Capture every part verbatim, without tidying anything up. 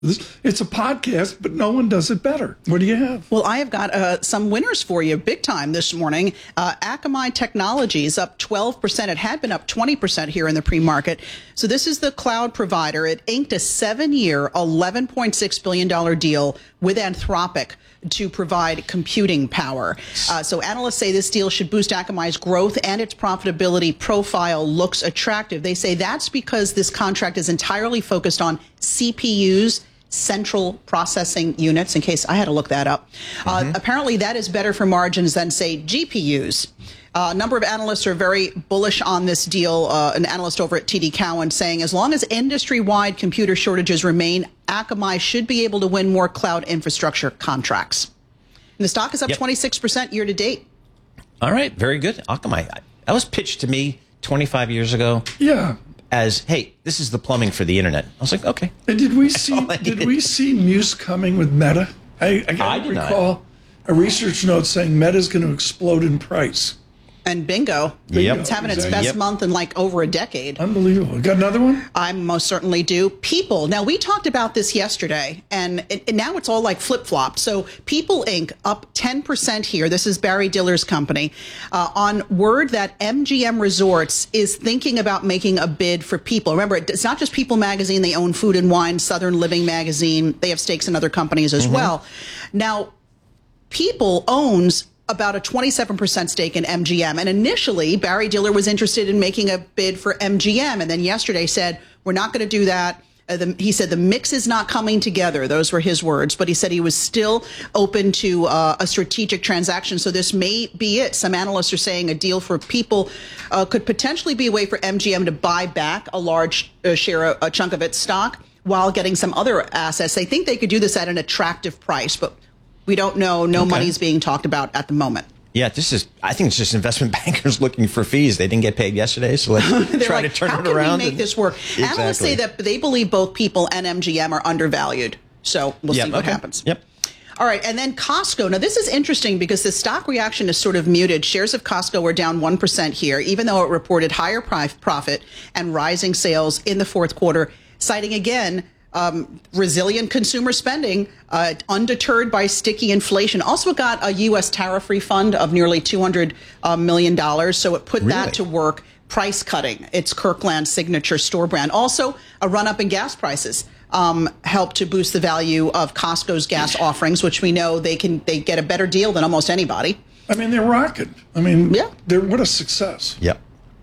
It's a podcast, but no one does it better. What do you have? Well, I have got uh, some winners for you big time this morning. Uh, Akamai Technologies up twelve percent. It had been up twenty percent here in the pre-market. So this is the cloud provider. It inked a seven-year, eleven point six billion dollars deal with Anthropic to provide computing power. Uh, so analysts say this deal should boost Akamai's growth and its profitability profile looks attractive. They say that's because this contract is entirely focused on C P Us, central processing units, in case I had to look that up. Uh, mm-hmm. Apparently that is better for margins than, say, G P Us. Uh, a number of analysts are very bullish on this deal. Uh, an analyst over at T D Cowen saying as long as industry-wide computer shortages remain, Akamai should be able to win more cloud infrastructure contracts. And the stock is up yep. twenty-six percent year to date. All right, very good. Akamai, that was pitched to me twenty-five years ago. Yeah. As, hey, this is the plumbing for the internet. I was like, okay. And did we see did we see Muse coming with Meta? I, I, I did recall not. a research note saying Meta is going to explode in price. And bingo. Yep. It's having its Exactly. best Yep. month in like over a decade. Unbelievable. Got another one? I most certainly do. People. Now, we talked about this yesterday, and, it, and now it's all like flip-flop. So People Incorporated up ten percent here. This is Barry Diller's company. Uh, on word that M G M Resorts is thinking about making a bid for People. Remember, it's not just People Magazine. They own Food and Wine, Southern Living Magazine. They have stakes in other companies as mm-hmm. well. Now, People owns about a twenty-seven percent stake in M G M. And initially, Barry Diller was interested in making a bid for M G M. And then yesterday said, we're not going to do that. Uh, the, he said the mix is not coming together. Those were his words. But he said he was still open to uh, a strategic transaction. So this may be it. Some analysts are saying a deal for People uh, could potentially be a way for M G M to buy back a large uh, share, a chunk of its stock while getting some other assets. They think they could do this at an attractive price, but we don't know. No okay. money is being talked about at the moment. Yeah, this is, I think it's just investment bankers looking for fees. They didn't get paid yesterday, so let's try like, to turn it around. How can we make this work? Exactly. Analysts say that they believe both People and M G M are undervalued. So we'll yep, see what okay. happens. Yep. All right, and then Costco. Now, this is interesting because the stock reaction is sort of muted. Shares of Costco were down one percent here, even though it reported higher profit and rising sales in the fourth quarter, citing again Um, resilient consumer spending, uh, undeterred by sticky inflation. Also got a U S tariff refund of nearly two hundred million dollars, so it put really? that to work. Price cutting, its Kirkland signature store brand. Also, a run-up in gas prices um, helped to boost the value of Costco's gas offerings, which we know they can they get a better deal than almost anybody. I mean, they're rocking. I mean, yeah. they're what a success. Yep.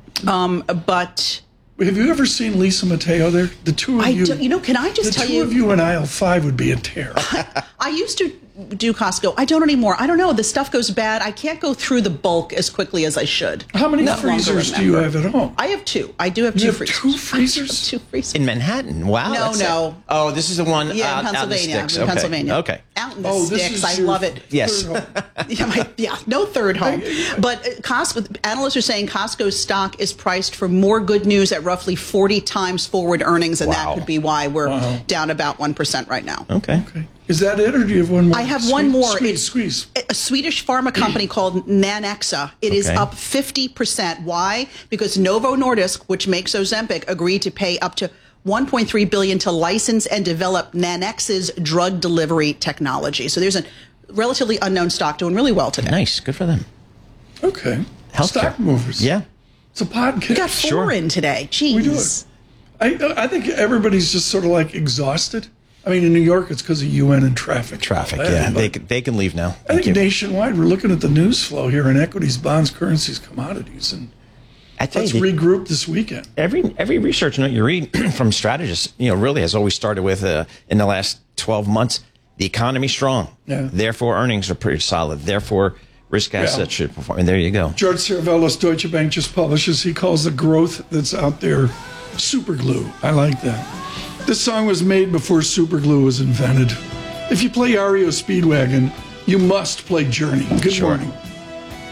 Um, but... Have you ever seen Lisa Mateo there? The two of I you. Do, you know, can I just the tell two you? of you in aisle five would be a tear. I, I used to do Costco. I don't anymore. I don't know. The stuff goes bad. I can't go through the bulk as quickly as I should. How many No freezers do you have at home? I have two. I do have you two have freezers. two freezers? Two freezers. In Manhattan? Wow. No, that's no. A, oh, this is the one yeah, out, in Pennsylvania. out in the sticks. In okay. Pennsylvania. Okay. Out in the oh, this sticks. is I your love it. Yes. yeah, my, yeah, no third home. But Costco, analysts are saying Costco's stock is priced for more good news at roughly forty times forward earnings, and wow. that could be why we're wow. down about one percent right now. Okay. Okay. Is that it, or do you have one more? I have squeeze, one more. Squeeze, it's squeeze. A Swedish pharma company called Nanexa. It okay. is up fifty percent. Why? Because Novo Nordisk, which makes Ozempic, agreed to pay up to one point three billion dollars to license and develop Nanexa's drug delivery technology. So there's a relatively unknown stock doing really well today. Nice. Good for them. Okay. Healthcare. Stock movers. Yeah. It's a podcast. We got four sure. in today. Jeez. We do it. I, I think everybody's just sort of like exhausted. I mean, in New York, it's because of U N and traffic. Traffic, that, yeah. They, but they can leave now. I Thank think you. nationwide, we're looking at the news flow here in equities, bonds, currencies, commodities, and I tell let's you, regroup this weekend. Every every research note you read from strategists, you know, really has always started with, uh, in the last twelve months, the economy's strong. Yeah. Therefore, earnings are pretty solid. Therefore, risk assets yeah. should perform. And there you go. George Cervelis, Deutsche Bank, just publishes, he calls the growth that's out there super glue. I like that. This song was made before super glue was invented. If you play R E O Speedwagon, you must play Journey. Good sure. morning.